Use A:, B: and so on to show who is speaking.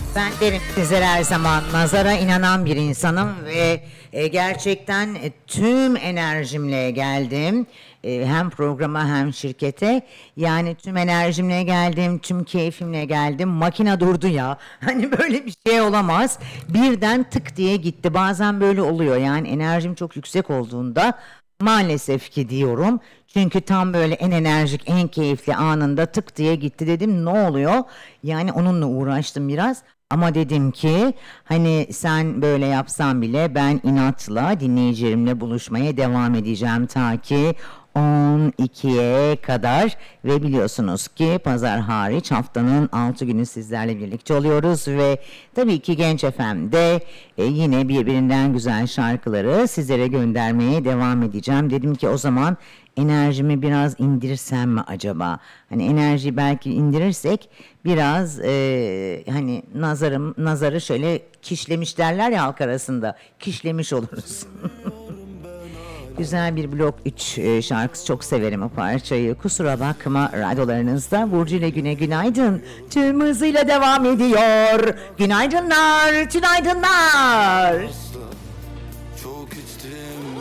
A: Ben derim sizlere her zaman nazara inanan bir insanım ve gerçekten tüm enerjimle geldim. Hem programa hem şirkete. Yani tüm enerjimle geldim, tüm keyfimle geldim. Makine durdu ya. Hani böyle bir şey olamaz. Birden tık diye gitti. Bazen böyle oluyor. Yani enerjim çok yüksek olduğunda maalesef ki diyorum. Çünkü tam böyle en enerjik, en keyifli anında tık diye gitti dedim. Ne oluyor? Yani onunla uğraştım biraz. Ama dedim ki hani sen böyle yapsan bile ben inatla dinleyicilerimle buluşmaya devam edeceğim ta ki 12'ye kadar ve biliyorsunuz ki pazar hariç haftanın 6 günü sizlerle birlikte oluyoruz ve tabii ki Genç FM'de yine birbirinden güzel şarkıları sizlere göndermeye devam edeceğim. Dedim ki o zaman enerjimi biraz indirsem mi acaba? Hani enerjiyi belki indirirsek biraz hani nazarı şöyle kişlemiş derler ya halk arasında. Kişlemiş oluruz. Güzel bir Blok 3 şarkısı, çok severim o parçayı. Kusura bakma radyolarınızda Burcu ile Güne günaydın. Tüm hızıyla devam ediyor. Günaydınlar, tünaydınlar.